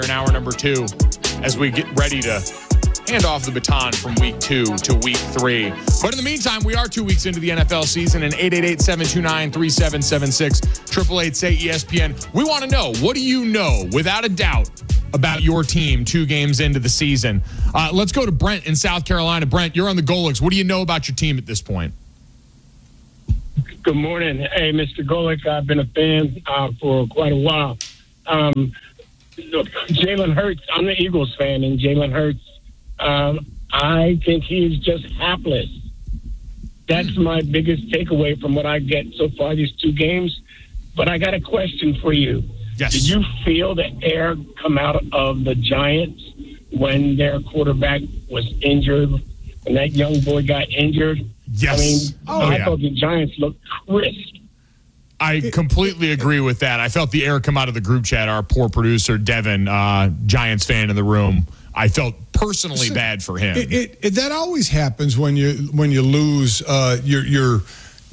in hour number 2 as we get ready to hand off the baton from week 2 to week 3. But in the meantime, we are 2 weeks into the NFL season, and 888-729-3776, 888-SAY-ESPN. We want to know, what do you know, without a doubt, about your team 2 games into the season? Let's go to Brent in South Carolina. Brent, you're on the Golics. What do you know about your team at this point? Good morning. Hey, Mr. Golick, I've been a fan for quite a while. Look, Jalen Hurts, I'm an Eagles fan, and Jalen Hurts, I think he's just hapless. That's my biggest takeaway from what I get so far these 2 games. But I got a question for you. Yes. Did you feel the air come out of the Giants when their quarterback was injured, when that young boy got injured? Yes. I mean, I thought the Giants looked crisp. I completely agree with that. I felt the air come out of the group chat. Our poor producer, Devin, Giants fan in the room, I felt personally bad for him. That always happens when you lose your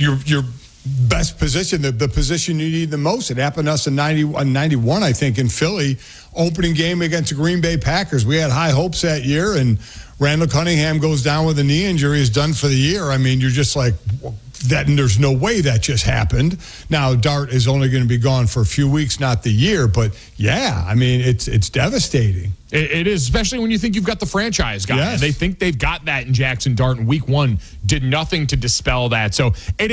best position, the position you need the most. It happened to us in 91, I think, in Philly, opening game against the Green Bay Packers. We had high hopes that year, and Randall Cunningham goes down with a knee injury, is done for the year. I mean, you're just like, that, and there's no way that just happened. Now, Dart is only going to be gone for a few weeks, not the year. But, yeah, I mean, it's devastating. It is, especially when you think you've got the franchise guy. Yes. And they think they've got that in Jackson Dart, and week 1 did nothing to dispel that. So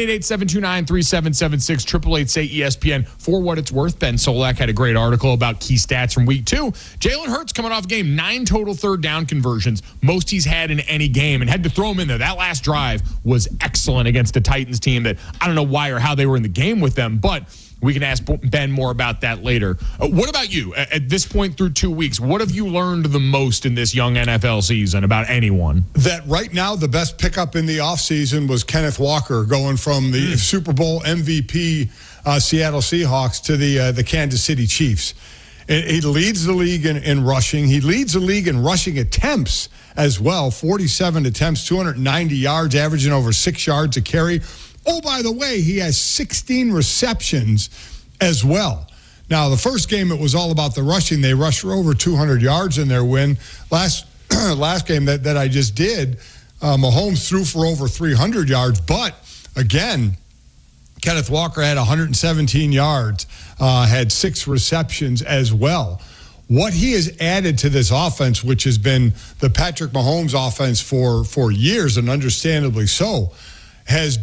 888-729-3776, 888-SAY-ESPN. For what it's worth, Ben Solak had a great article about key stats from week 2. Jalen Hurts coming off game, 9 total third down conversions, most he's had in any game, and had to throw him in there. That last drive was excellent against the Titans team that I don't know why or how they were in the game with them, but we can ask Ben more about that later. What about you? At this point through 2 weeks, what have you learned the most in this young NFL season about anyone? That right now the best pickup in the offseason was Kenneth Walker going from the Super Bowl MVP Seattle Seahawks to the Kansas City Chiefs. He leads the league in rushing. He leads the league in rushing attempts as well, 47 attempts, 290 yards, averaging over 6 yards a carry. Oh, by the way, he has 16 receptions as well. Now, the first game, it was all about the rushing. They rushed for over 200 yards in their win. Last game that I just did, Mahomes threw for over 300 yards. But, again, Kenneth Walker had 117 yards, had 6 receptions as well. What he has added to this offense, which has been the Patrick Mahomes offense for years, and understandably so, has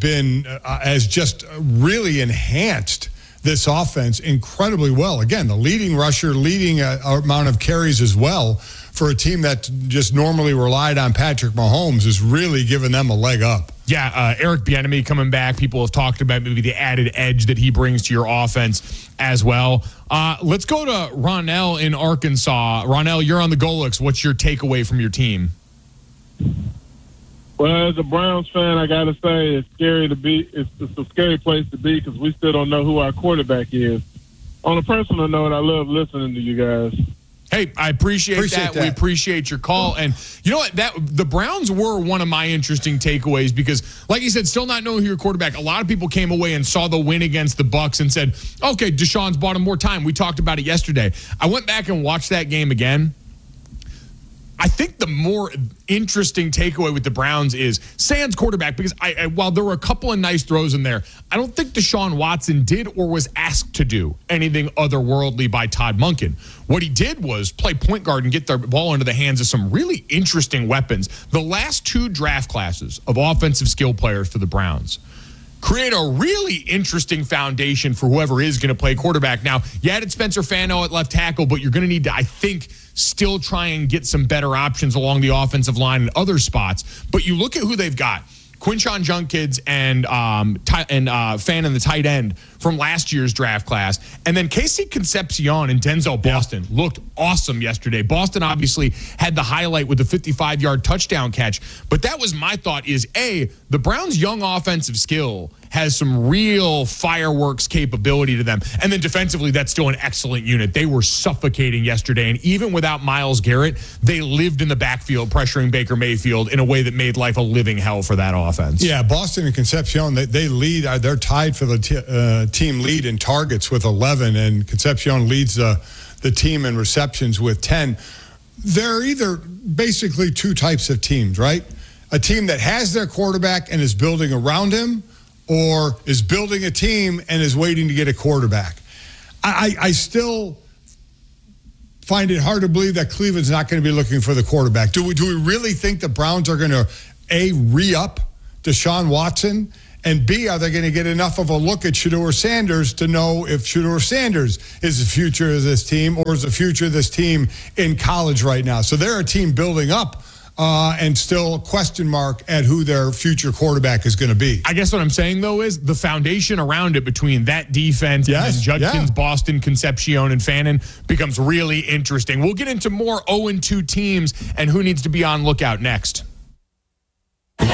just really enhanced this offense incredibly well. Again, the leading rusher, leading amount of carries as well for a team that just normally relied on Patrick Mahomes is really giving them a leg up. Yeah, Eric Bieniemy coming back. People have talked about maybe the added edge that he brings to your offense as well. Let's go to Ronell in Arkansas. Ronell, you're on the Golics. What's your takeaway from your team? Well, as a Browns fan, I got to say it's scary to be. It's a scary place to be because we still don't know who our quarterback is. On a personal note, I love listening to you guys. Hey, I appreciate that. We appreciate your call. And you know what? The Browns were one of my interesting takeaways because, like you said, still not knowing who your quarterback. A lot of people came away and saw the win against the Bucs and said, okay, Deshaun's bought him more time. We talked about it yesterday. I went back and watched that game again. I think the more interesting takeaway with the Browns is Sans quarterback, because while there were a couple of nice throws in there, I don't think Deshaun Watson did or was asked to do anything otherworldly by Todd Monken. What he did was play point guard and get the ball into the hands of some really interesting weapons. The last 2 draft classes of offensive skill players for the Browns create a really interesting foundation for whoever is going to play quarterback. Now, you added Spencer Fano at left tackle, but you're going to need to, I think, still try and get some better options along the offensive line and other spots. But you look at who they've got. Quinshon Judkins and Fan in the tight end from last year's draft class. And then Casey Concepcion and Denzel Boston looked awesome yesterday. Boston obviously had the highlight with the 55-yard touchdown catch. But that was my thought is, A, the Browns' young offensive skill has some real fireworks capability to them. And then defensively, that's still an excellent unit. They were suffocating yesterday. And even without Myles Garrett, they lived in the backfield pressuring Baker Mayfield in a way that made life a living hell for that offense. Yeah, Boston and Concepcion, they lead. They're tied for the team lead in targets with 11, and Concepcion leads the the team in receptions with 10. There are either basically two types of teams, right? A team that has their quarterback and is building around him, or is building a team and is waiting to get a quarterback. I still find it hard to believe that Cleveland's not going to be looking for the quarterback. Do we really think the Browns are going to, A, re-up Deshaun Watson, and B, are they going to get enough of a look at Shedeur Sanders to know if Shedeur Sanders is the future of this team, or is the future of this team in college right now? So they're a team building up, and still a question mark at who their future quarterback is going to be. I guess what I'm saying, though, is the foundation around it between that defense and Judkins, Boston, Concepcion, and Fannin becomes really interesting. We'll get into more 0-2 teams and who needs to be on lookout next. Here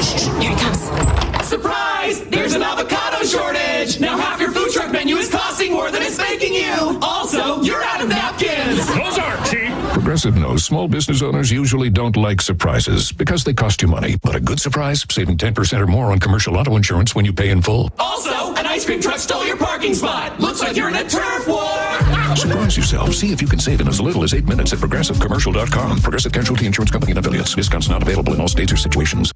it comes. Surprise! There's an avocado shortage! Now half your food truck menu is costing more than it's making you! Also, you're out of napkins! Those aren't cheap! Progressive knows small business owners usually don't like surprises because they cost you money. But a good surprise, saving 10% or more on commercial auto insurance when you pay in full. Also, an ice cream truck stole your parking spot! Looks like you're in a turf war! Surprise yourself. See if you can save in as little as 8 minutes at ProgressiveCommercial.com. Progressive Casualty Insurance Company and Affiliates. Discounts not available in all states or situations.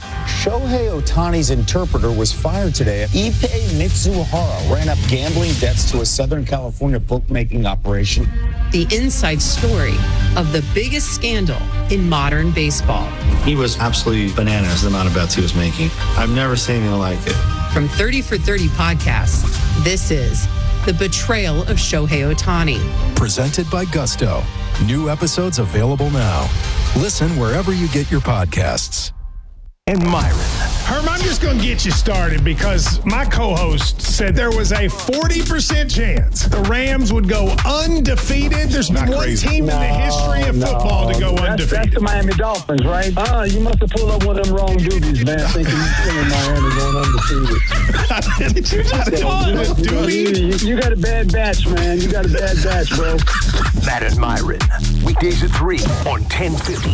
Shohei Ohtani's interpreter was fired today. Ippei Mitsuhara ran up gambling debts to a Southern California bookmaking operation. The inside story of the biggest scandal in modern baseball. He was absolutely bananas, the amount of bets he was making. I've never seen anything like it. From 30 for 30 podcasts, this is The Betrayal of Shohei Ohtani. Presented by Gusto. New episodes available now. Listen wherever you get your podcasts. And Myron. Herm, I'm just going to get you started because my co-host said there was a 40% chance the Rams would go undefeated. There's been one team in the history of football to go undefeated. That's the Miami Dolphins, right? You must have pulled up one of them wrong duties, man, thinking Miami going undefeated. Did you just call it a doobie? You got a bad batch, man. You got a bad batch, bro. Matt and Myron. Weekdays at 3 on 1050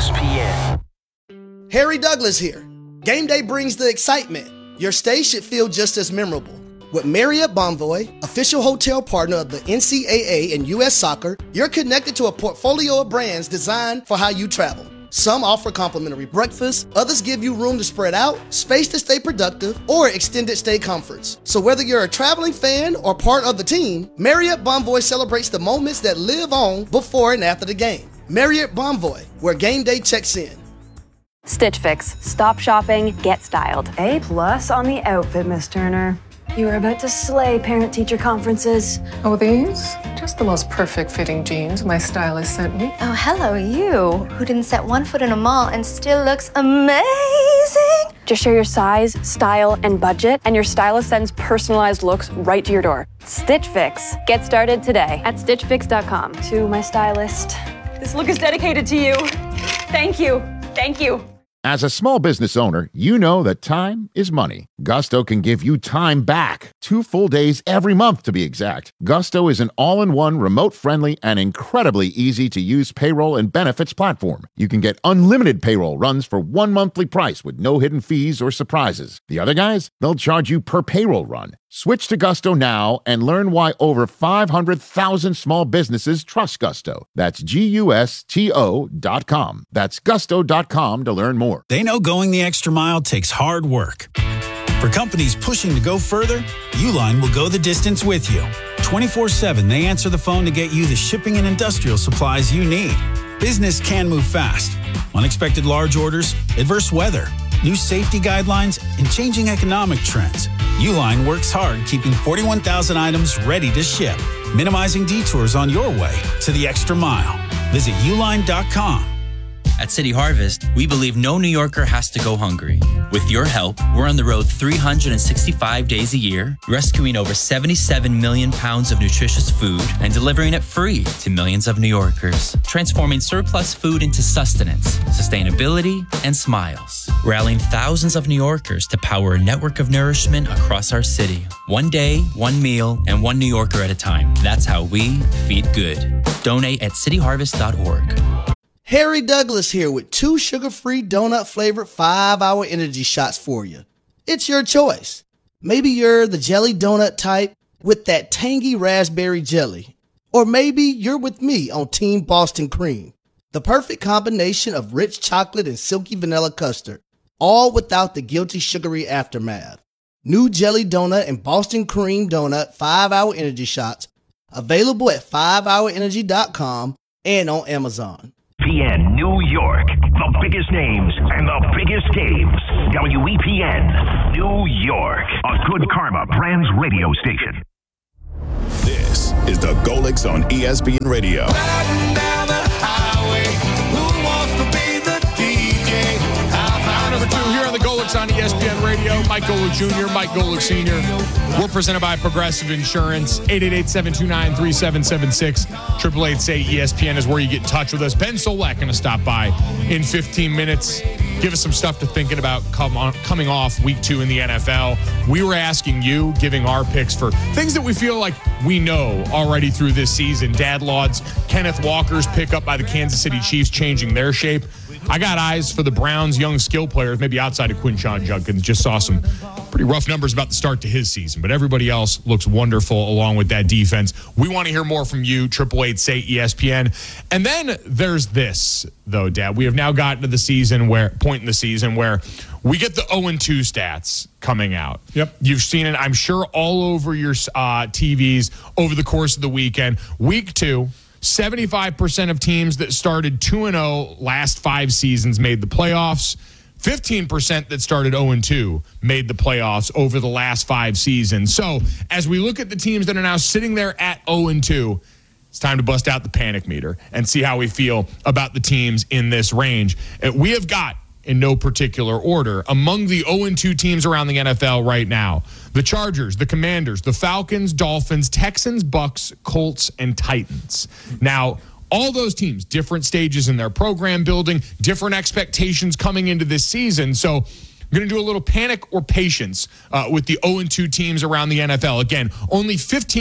ESPN. Harry Douglas here. Game day brings the excitement. Your stay should feel just as memorable. With Marriott Bonvoy, official hotel partner of the NCAA and U.S. Soccer, you're connected to a portfolio of brands designed for how you travel. Some offer complimentary breakfast, others give you room to spread out, space to stay productive, or extended stay comforts. So whether you're a traveling fan or part of the team, Marriott Bonvoy celebrates the moments that live on before and after the game. Marriott Bonvoy, where game day checks in. Stitch Fix. Stop shopping, get styled. A+ on the outfit, Miss Turner. You were about to slay parent-teacher conferences. Oh, these? Just the most perfect fitting jeans my stylist sent me. Oh, hello, you, who didn't set one foot in a mall and still looks amazing. Just share your size, style, and budget, and your stylist sends personalized looks right to your door. Stitch Fix. Get started today at StitchFix.com. To my stylist, this look is dedicated to you. Thank you. Thank you. As a small business owner, you know that time is money. Gusto can give you time back. 2 full days every month, to be exact. Gusto is an all-in-one, remote-friendly, and incredibly easy-to-use payroll and benefits platform. You can get unlimited payroll runs for one monthly price with no hidden fees or surprises. The other guys, they'll charge you per payroll run. Switch to Gusto now and learn why over 500,000 small businesses trust Gusto. That's GUSTO.com. That's gusto.com to learn more. They know going the extra mile takes hard work. For companies pushing to go further, Uline will go the distance with you. 24/7, they answer the phone to get you the shipping and industrial supplies you need. Business can move fast. Unexpected large orders, adverse weather, new safety guidelines, and changing economic trends. Uline works hard keeping 41,000 items ready to ship, minimizing detours on your way to the extra mile. Visit uline.com. At City Harvest, we believe no New Yorker has to go hungry. With your help, we're on the road 365 days a year, rescuing over 77 million pounds of nutritious food and delivering it free to millions of New Yorkers, transforming surplus food into sustenance, sustainability, and smiles, rallying thousands of New Yorkers to power a network of nourishment across our city. One day, one meal, and one New Yorker at a time. That's how we feed good. Donate at cityharvest.org. Harry Douglas here with 2 sugar-free donut-flavored 5-hour energy shots for you. It's your choice. Maybe you're the jelly donut type with that tangy raspberry jelly. Or maybe you're with me on Team Boston Cream, the perfect combination of rich chocolate and silky vanilla custard, all without the guilty sugary aftermath. New Jelly Donut and Boston Cream Donut 5-Hour Energy Shots, available at 5hourenergy.com and on Amazon. WEPN New York, the biggest names and the biggest games. WEPN New York, a Good Karma Brands radio station. This is the Golix on ESPN Radio. Riding down the highway, who wants to be the DJ? Hour number 2 here on the Golix on ESPN Radio. Mike Golick Jr., Mike Golick Sr. We're presented by Progressive Insurance. 888-729-3776. 888-SAY-ESPN is where you get in touch with us. Ben Solak going to stop by in 15 minutes. Give us some stuff to thinking about coming off week 2 in the NFL. We were asking you, giving our picks for things that we feel like we know already through this season. Dad Laud's Kenneth Walker's pickup by the Kansas City Chiefs changing their shape. I got eyes for the Browns' young skill players, maybe outside of Quinshon Judkins. Just saw some pretty rough numbers about the start to his season, but everybody else looks wonderful along with that defense. We want to hear more from you, 888-SAY-ESPN. And then there's this, though, Dad. We have now gotten to the season point in the season where we get the 0-2 stats coming out. Yep. You've seen it, I'm sure, all over your TVs over the course of the weekend. Week 2, 75% of teams that started 2-0 last 5 seasons made the playoffs. 15% that started 0-2 made the playoffs over the last 5 seasons. So as we look at the teams that are now sitting there at 0-2, it's time to bust out the panic meter and see how we feel about the teams in this range. We have got, in no particular order, among the 0-2 teams around the NFL right now, the Chargers, the Commanders, the Falcons, Dolphins, Texans, Bucks, Colts, and Titans. Now, all those teams, different stages in their program building, different expectations coming into this season. So I'm going to do a little panic or patience with the 0-2 teams around the NFL. Again, only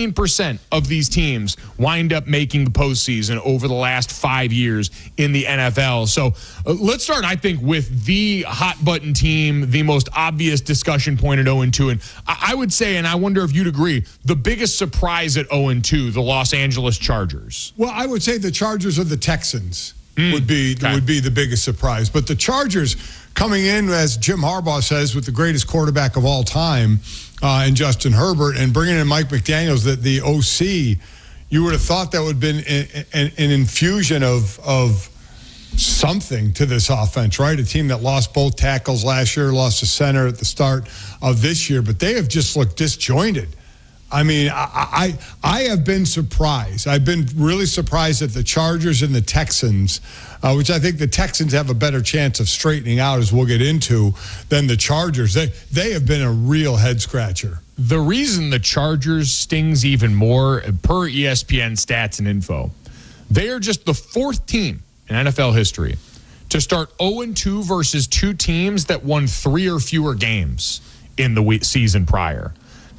15% of these teams wind up making the postseason over the last 5 years in the NFL. So let's start, I think, with the hot button team, the most obvious discussion point at 0-2. And I would say, and I wonder if you'd agree, the biggest surprise at 0-2, the Los Angeles Chargers. Well, I would say the Chargers or the Texans would be the biggest surprise. But the Chargers coming in, as Jim Harbaugh says, with the greatest quarterback of all time in Justin Herbert, and bringing in Mike McDaniels, the OC, you would have thought that would have been an infusion of something to this offense, right? A team that lost both tackles last year, lost a center at the start of this year, but they have just looked disjointed. I mean, I have been surprised. I've been really surprised at the Chargers and the Texans, which I think the Texans have a better chance of straightening out, as we'll get into, than the Chargers. They have been a real head scratcher. The reason the Chargers stings even more, per ESPN stats and info, they are just the 4th team in NFL history to start 0-2 versus 2 teams that won 3 or fewer games in the season prior.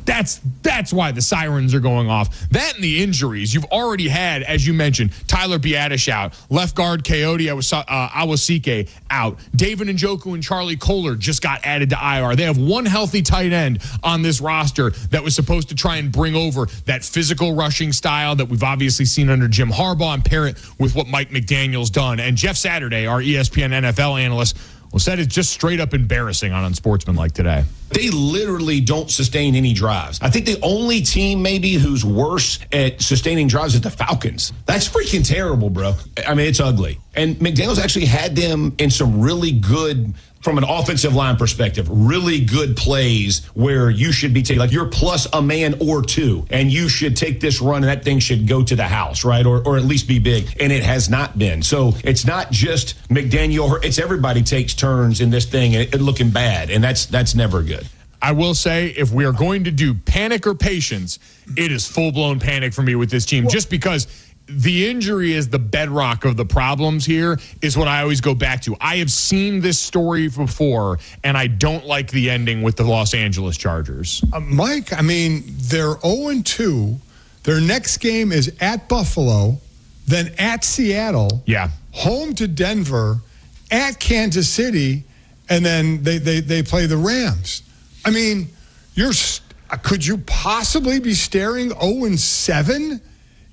That's why the sirens are going off. That and the injuries. You've already had, as you mentioned, Tyler Biadasz out. Left guard Coyote Awosike out. David Njoku and Charlie Kohler just got added to IR. They have one healthy tight end on this roster that was supposed to try and bring over that physical rushing style that we've obviously seen under Jim Harbaugh and pair it with what Mike McDaniel's done. And Jeff Saturday, our ESPN NFL analyst, said it's just straight up embarrassing on Unsportsmanlike today. They literally don't sustain any drives. I think the only team maybe who's worse at sustaining drives is the Falcons. That's freaking terrible, bro. I mean, it's ugly. And McDaniels actually had them in some really good, from an offensive line perspective, really good plays where you should be taking, like, you're plus a man or 2, and you should take this run and that thing should go to the house, right? Or at least be big. And it has not been. So it's not just McDaniel, it's everybody takes turns in this thing and looking bad. And that's never good. I will say, if we are going to do panic or patience, it is full-blown panic for me with this team, just because the injury is the bedrock of the problems here, is what I always go back to. I have seen this story before, and I don't like the ending with the Los Angeles Chargers. Mike, I mean, they're 0-2. Their next game is at Buffalo, then at Seattle, home to Denver, at Kansas City, and then they play the Rams. I mean, could you possibly be staring 0-7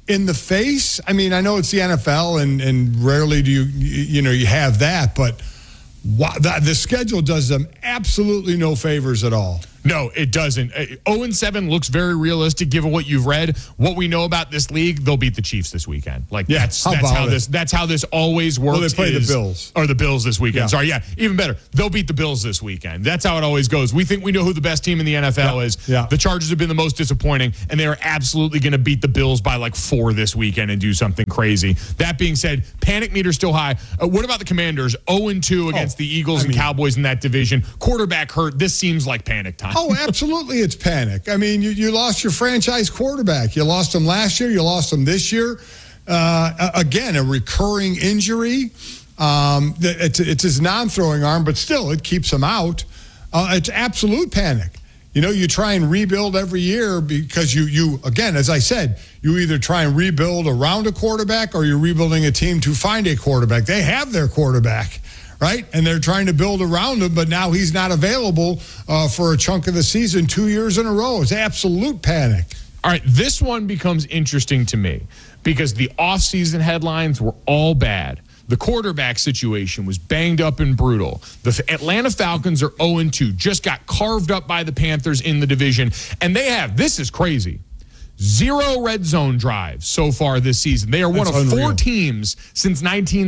in the face. I mean, I know it's the NFL, and rarely do you have that, but the schedule does them absolutely no favors at all. No, it doesn't. 0-7 looks very realistic given what you've read. What we know about this league, they'll beat the Chiefs this weekend. Like that's how this always works. Well, they play the Bills. Or the Bills this weekend. Yeah. Sorry, even better. They'll beat the Bills this weekend. That's how it always goes. We think we know who the best team in the NFL is. Yeah. The Chargers have been the most disappointing, and they are absolutely going to beat the Bills by like 4 this weekend and do something crazy. That being said, panic meter still high. What about the Commanders? 0-2 against the Eagles and Cowboys in that division. Quarterback hurt. This seems like panic time. Oh, absolutely, it's panic. I mean, you lost your franchise quarterback. You lost him last year. You lost him this year. Again, a recurring injury. It's his non-throwing arm, but still, it keeps him out. It's absolute panic. You try and rebuild every year because you again, as I said, you either try and rebuild around a quarterback or you're rebuilding a team to find a quarterback. They have their quarterback. Right? And they're trying to build around him, but now he's not available for a chunk of the season 2 years in a row. It's absolute panic. All right, this one becomes interesting to me because the offseason headlines were all bad. The quarterback situation was banged up and brutal. The Atlanta Falcons are 0-2, just got carved up by the Panthers in the division, and they have, this is crazy, 0 red zone drives so far this season. They are one of 4 teams since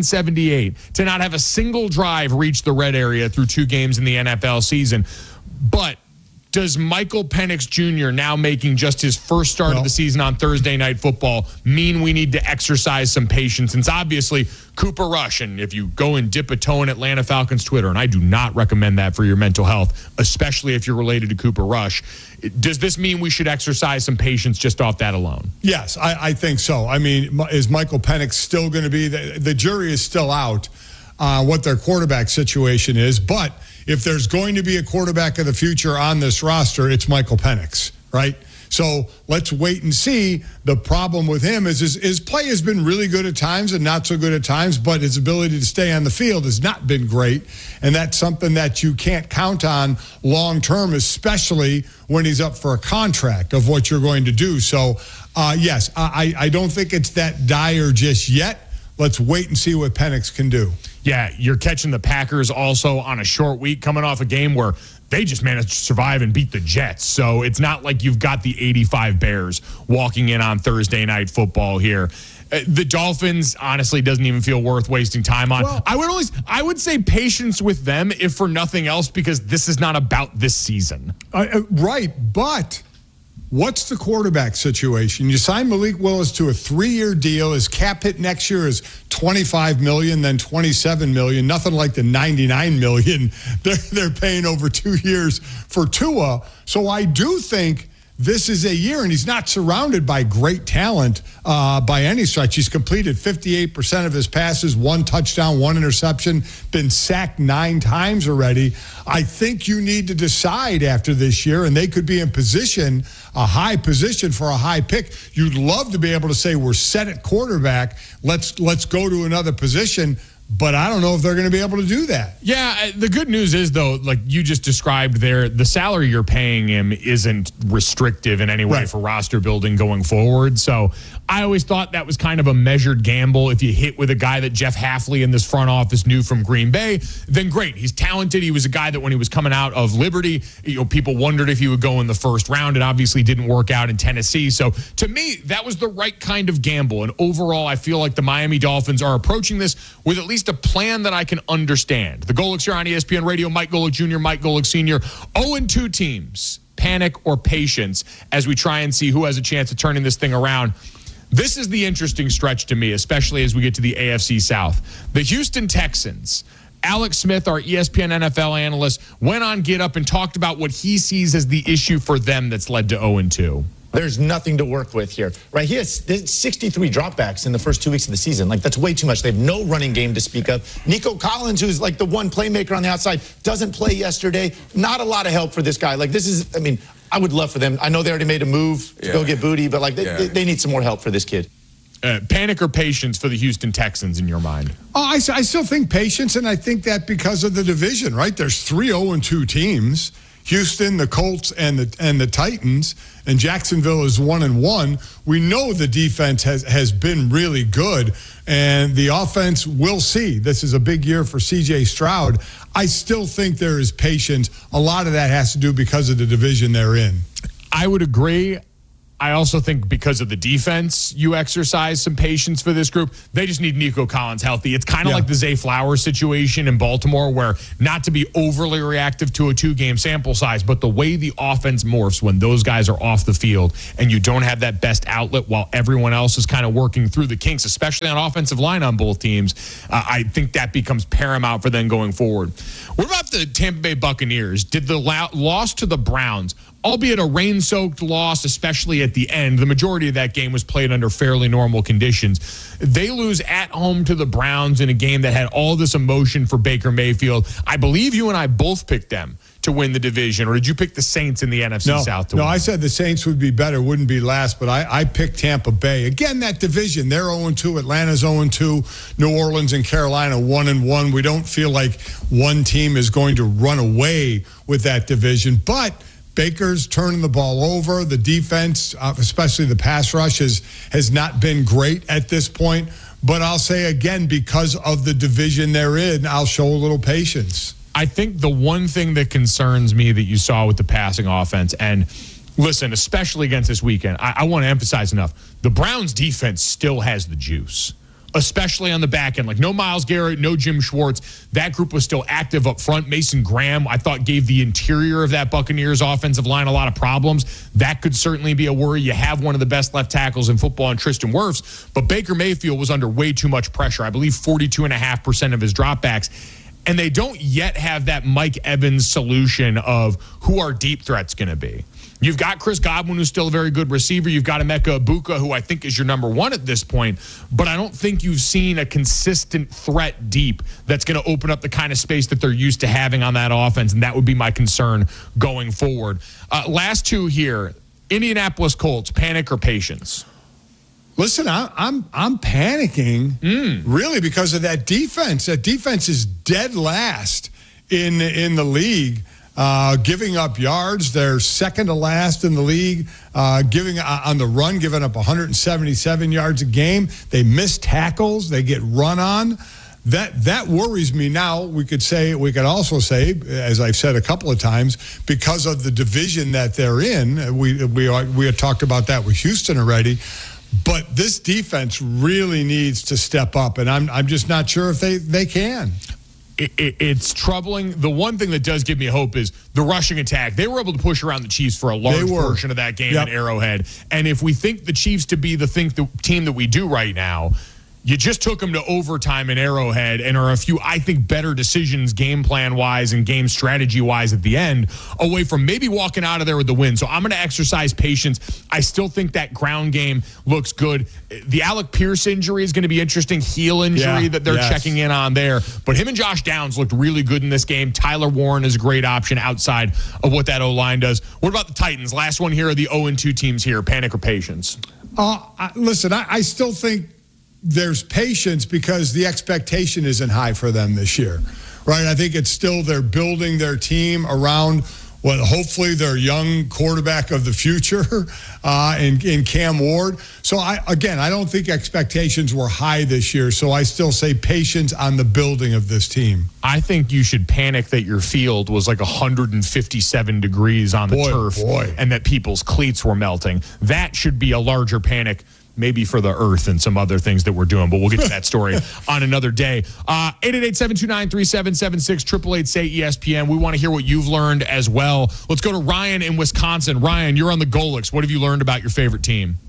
1978 to not have a single drive reach the red area through 2 games in the NFL season. But does Michael Penix Jr. now making just his first start of the season on Thursday Night Football mean we need to exercise some patience? Since obviously Cooper Rush, and if you go and dip a toe in Atlanta Falcons Twitter, and I do not recommend that for your mental health, especially if you're related to Cooper Rush, does this mean we should exercise some patience just off that alone? Yes, I think so. I mean, is Michael Penix still going to be, the jury is still out what their quarterback situation is, but if there's going to be a quarterback of the future on this roster, it's Michael Penix, right? So let's wait and see. The problem with him is his play has been really good at times and not so good at times, but his ability to stay on the field has not been great. And that's something that you can't count on long term, especially when he's up for a contract of what you're going to do. So, yes, I don't think it's that dire just yet. Let's wait and see what Penix can do. Yeah, you're catching the Packers also on a short week coming off a game where they just managed to survive and beat the Jets. So it's not like you've got the 85 Bears walking in on Thursday Night Football here. The Dolphins, honestly, doesn't even feel worth wasting time on. Well, I would say patience with them, if for nothing else, because this is not about this season. Right, but what's the quarterback situation? You sign Malik Willis to a 3-year deal. His cap hit next year is $25 million, then $27 million. Nothing like the $99 million they're paying over 2 years for Tua. So I do think this is a year, and he's not surrounded by great talent by any stretch. He's completed 58% of his passes, 1 touchdown, 1 interception, been sacked 9 times already. I think you need to decide after this year, and they could be in position, a high position for a high pick. You'd love to be able to say, we're set at quarterback. Let's go to another position. But I don't know if they're going to be able to do that. Yeah, the good news is, though, like you just described there, the salary you're paying him isn't restrictive in any way for roster building going forward. So I always thought that was kind of a measured gamble. If you hit with a guy that Jeff Hafley in this front office knew from Green Bay, then great. He's talented. He was a guy that when he was coming out of Liberty, people wondered if he would go in the first round. It obviously didn't work out in Tennessee. So to me, that was the right kind of gamble. And overall, I feel like the Miami Dolphins are approaching this with at least a plan that I can understand. The Golics here on ESPN Radio, Mike Golic Jr., Mike Golic Sr., 0-2 teams, panic or patience as we try and see who has a chance of turning this thing around. This is the interesting stretch to me, especially as we get to the AFC South. The Houston Texans, Alex Smith, our ESPN NFL analyst, went on Get Up and talked about what he sees as the issue for them that's led to 0-2. There's nothing to work with here, right? He has 63 dropbacks in the first 2 weeks of the season. Like, that's way too much. They have no running game to speak of. Nico Collins, who's like the one playmaker on the outside, doesn't play yesterday. Not a lot of help for this guy. Like, this is, I mean, I would love for them. I know they already made a move to go get Booty, but like they need some more help for this kid. Panic or patience for the Houston Texans in your mind? I still think patience, and I think that because of the division, right? There's 3 0-2 teams. Houston, the Colts, and the Titans, and Jacksonville is 1-1. We know the defense has been really good, and the offense, we'll see. This is a big year for C.J. Stroud. I still think there is patience. A lot of that has to do because of the division they're in. I would agree. I also think because of the defense, you exercise some patience for this group. They just need Nico Collins healthy. It's kind of like the Zay Flowers situation in Baltimore, where not to be overly reactive to a 2-game sample size, but the way the offense morphs when those guys are off the field and you don't have that best outlet while everyone else is kind of working through the kinks, especially on offensive line on both teams, I think that becomes paramount for them going forward. What about the Tampa Bay Buccaneers? Did the loss to the Browns, albeit a rain-soaked loss, especially at the end, the majority of that game was played under fairly normal conditions. They lose at home to the Browns in a game that had all this emotion for Baker Mayfield. I believe you and I both picked them to win the division, or did you pick the Saints in the NFC South to win? No, I said the Saints would be better, wouldn't be last, but I picked Tampa Bay. Again, that division, they're 0-2, Atlanta's 0-2, New Orleans and Carolina 1-1. We don't feel like one team is going to run away with that division, but Baker's turning the ball over. The defense, especially the pass rush, has not been great at this point. But I'll say again, because of the division they're in, I'll show a little patience. I think the one thing that concerns me that you saw with the passing offense, and listen, especially against this weekend, I want to emphasize enough, the Browns defense still has the juice, especially on the back end. Like, no Myles Garrett, no Jim Schwartz. That group was still active up front. Mason Graham, I thought, gave the interior of that Buccaneers offensive line a lot of problems. That could certainly be a worry. You have one of the best left tackles in football in Tristan Wirfs, but Baker Mayfield was under way too much pressure. I believe 42.5% of his dropbacks. And they don't yet have that Mike Evans solution of who our deep threat's going to be. You've got Chris Godwin, who's still a very good receiver. You've got Emeka Egbuka, who I think is your number one at this point. But I don't think you've seen a consistent threat deep that's going to open up the kind of space that they're used to having on that offense. And that would be my concern going forward. Last two here. Indianapolis Colts, panic or patience? Listen, I'm panicking really because of that defense. That defense is dead last in the league. Giving up yards, they're second to last in the league. Giving on the run, giving up 177 yards a game. They miss tackles. They get run on. That worries me. Now we could also say, as I've said a couple of times, because of the division that they're in. We had talked about that with Houston already. But this defense really needs to step up, and I'm just not sure if they can. It's troubling. The one thing that does give me hope is the rushing attack. They were able to push around the Chiefs for a large portion of that game at Arrowhead. And if we think the Chiefs to be the team that we do right now, you just took them to overtime in Arrowhead and are a few, I think, better decisions game plan-wise and game strategy-wise at the end away from maybe walking out of there with the win. So I'm going to exercise patience. I still think that ground game looks good. The Alec Pierce injury is going to be interesting, heel injury that they're checking in on there. But him and Josh Downs looked really good in this game. Tyler Warren is a great option outside of what that O-line does. What about the Titans? Last one here are the 0-2 teams here. Panic or patience? Listen, I still think there's patience because the expectation isn't high for them this year, right? I think it's still they're building their team around hopefully their young quarterback of the future in Cam Ward. So I don't think expectations were high this year. So I still say patience on the building of this team. I think you should panic that your field was like 157 degrees on the turf and that people's cleats were melting. That should be a larger panic, maybe for the earth and some other things that we're doing, but we'll get to that story on another day. 888-729-3776, 888-SAY-ESPN. We want to hear what you've learned as well. Let's go to Ryan in Wisconsin. Ryan, you're on the Golics. What have you learned about your favorite team?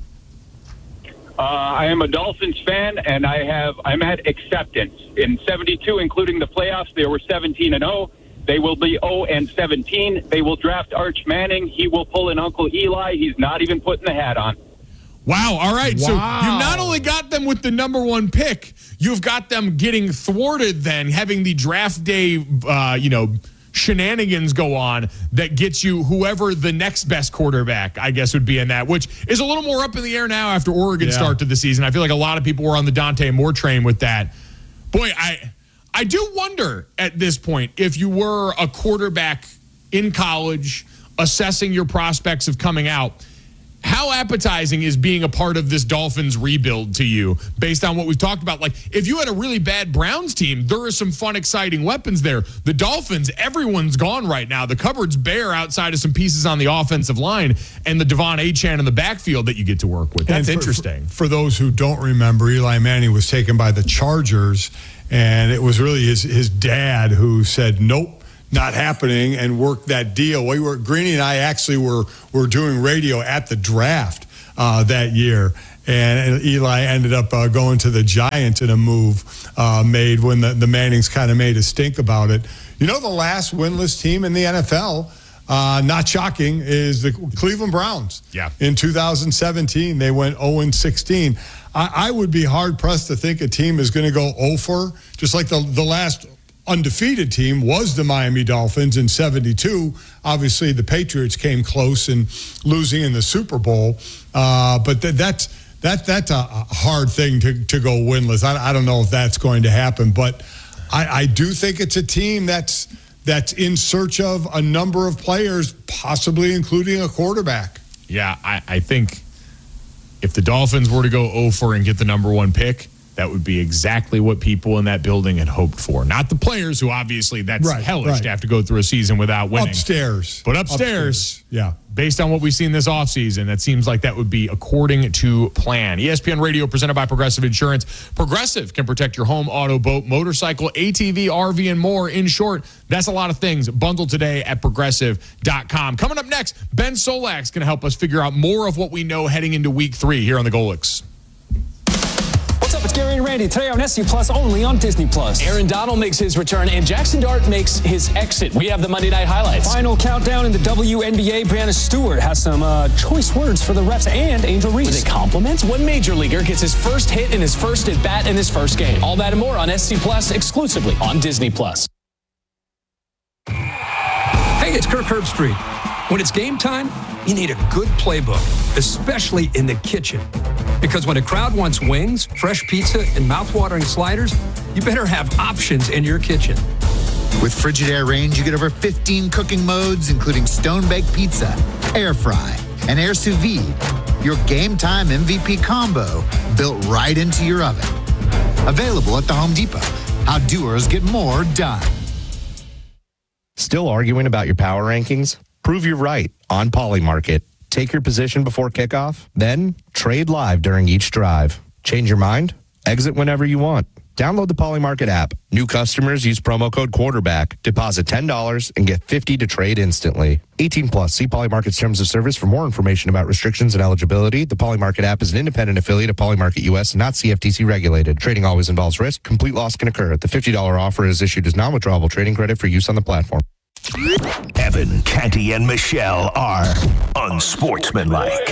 I am a Dolphins fan, and I'm at acceptance. In 72, including the playoffs, they were 17-0. They will be 0-17. They will draft Arch Manning. He will pull an Uncle Eli. He's not even putting the hat on. Wow. All right. Wow. So you not only got them with the number one pick, you've got them getting thwarted then, having the draft day, shenanigans go on that gets you whoever the next best quarterback, I guess, would be in that, which is a little more up in the air now after Oregon start to the season. I feel like a lot of people were on the Dante Moore train with that. Boy, I do wonder at this point if you were a quarterback in college, assessing your prospects of coming out. How appetizing is being a part of this Dolphins rebuild to you based on what we've talked about? Like, if you had a really bad Browns team, there are some fun, exciting weapons there. The Dolphins, everyone's gone right now. The cupboard's bare outside of some pieces on the offensive line and the Devon Achane in the backfield that you get to work with. That's interesting. For those who don't remember, Eli Manning was taken by the Chargers, and it was really his dad who said, nope, not happening, and worked that deal. Greeny and I actually were doing radio at the draft that year, and Eli ended up going to the Giants in a move made when the Mannings kind of made a stink about it. You know, the last winless team in the NFL, not shocking, is the Cleveland Browns. Yeah. In 2017, they went 0-16. I would be hard-pressed to think a team is going to go 0-4, just like the last undefeated team was the Miami Dolphins in 72. Obviously, the Patriots came close in losing in the Super Bowl. But that's a hard thing to go winless. I don't know if that's going to happen, but I do think it's a team that's in search of a number of players, possibly including a quarterback. Yeah, I think if the Dolphins were to go 0-4 and get the number one pick, that would be exactly what people in that building had hoped for. Not the players, who obviously that's hellish to have to go through a season without winning. But upstairs, yeah. Based on what we've seen this offseason, that seems like that would be according to plan. ESPN Radio, presented by Progressive Insurance. Progressive can protect your home, auto, boat, motorcycle, ATV, RV, and more. In short, that's a lot of things. Bundle today at Progressive.com. Coming up next, Ben Solak's going to help us figure out more of what we know heading into Week 3 here on the Golics. What's up? It's Gary and Randy. Today on SC Plus, only on Disney Plus. Aaron Donald makes his return, and Jackson Dart makes his exit. We have the Monday Night Highlights. Final countdown in the WNBA. Brianna Stewart has some choice words for the refs and Angel Reese. With a compliment? One major leaguer gets his first hit in his first at bat in his first game. All that and more on SC Plus, exclusively on Disney Plus. Hey, it's Kirk Herbstreit. When it's game time, you need a good playbook, especially in the kitchen. Because when a crowd wants wings, fresh pizza, and mouthwatering sliders, you better have options in your kitchen. With Frigidaire Range, you get over 15 cooking modes, including stone-baked pizza, air fry, and air sous vide. Your game time MVP combo built right into your oven. Available at the Home Depot. How doers get more done. Still arguing about your power rankings? Prove you're right on Polymarket. Take your position before kickoff, then trade live during each drive. Change your mind? Exit whenever you want. Download the Polymarket app. New customers use promo code quarterback. Deposit $10 and get $50 to trade instantly. 18 plus. See Polymarket's terms of service for more information about restrictions and eligibility. The Polymarket app is an independent affiliate of Polymarket US, not CFTC regulated. Trading always involves risk. Complete loss can occur. The $50 offer is issued as non-withdrawable trading credit for use on the platform. Evan, Canty, and Michelle are unsportsmanlike.